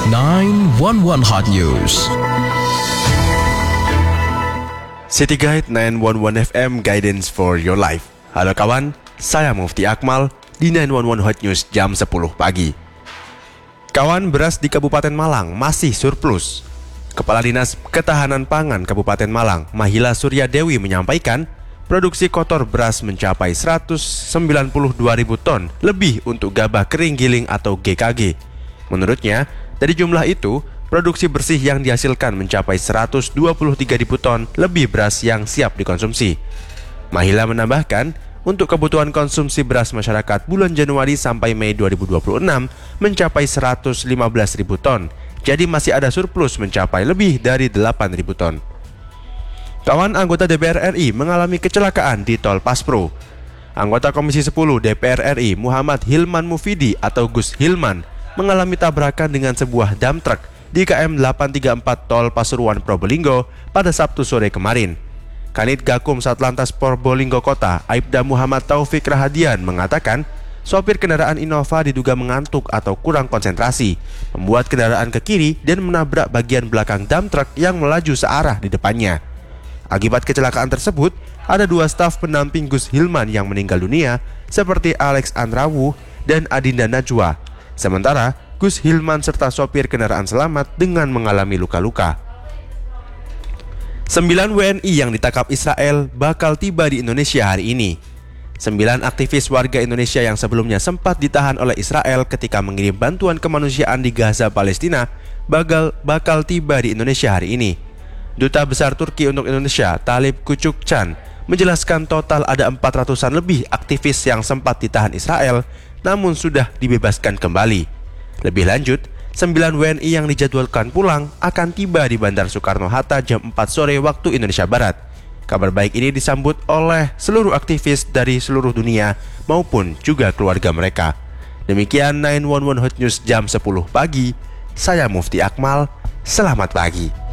911 Hot News. City Guide 911 FM Guidance for Your Life. Halo kawan, saya Mufti Akmal di 911 Hot News jam 10 pagi. Kawan, beras di Kabupaten Malang masih surplus. Kepala Dinas Ketahanan Pangan Kabupaten Malang, Mahila Surya Dewi menyampaikan, produksi kotor beras mencapai 192.000 ton lebih untuk gabah kering giling atau GKG. Menurutnya, dari jumlah itu, produksi bersih yang dihasilkan mencapai 123.000 ton lebih beras yang siap dikonsumsi. Mahila menambahkan, untuk kebutuhan konsumsi beras masyarakat bulan Januari sampai Mei 2026 mencapai 115.000 ton, jadi masih ada surplus mencapai lebih dari 8.000 ton. Kawan, anggota DPR RI mengalami kecelakaan di Tol Paspro. Anggota Komisi 10 DPR RI Muhammad Hilman Mufidi atau Gus Hilman mengalami tabrakan dengan sebuah dump truck di KM 834 Tol Pasuruan Probolinggo pada Sabtu sore kemarin. Kanit Gakum Satlantas Probolinggo Kota, Aibda Muhammad Taufik Rahadian mengatakan, sopir kendaraan Innova diduga mengantuk atau kurang konsentrasi, membuat kendaraan ke kiri dan menabrak bagian belakang dump truck yang melaju searah di depannya. Akibat kecelakaan tersebut, ada 2 staf pendamping Gus Hilman yang meninggal dunia, seperti Alex Anrawu dan Adinda Najwa. Sementara, Gus Hilman serta sopir kendaraan selamat dengan mengalami luka-luka. 9 WNI yang ditangkap Israel bakal tiba di Indonesia hari ini. 9 aktivis warga Indonesia yang sebelumnya sempat ditahan oleh Israel ketika mengirim bantuan kemanusiaan di Gaza, Palestina, bakal tiba di Indonesia hari ini. Duta Besar Turki untuk Indonesia, Talip Kucukcan, menjelaskan total ada 400-an lebih aktivis yang sempat ditahan Israel, namun sudah dibebaskan kembali. Lebih lanjut, 9 WNI yang dijadwalkan pulang akan tiba di Bandar Soekarno-Hatta jam 4 sore waktu Indonesia Barat. Kabar baik ini disambut oleh seluruh aktivis dari seluruh dunia maupun juga keluarga mereka. Demikian 911 Hot News jam 10 pagi. Saya Mufti Akmal, selamat pagi.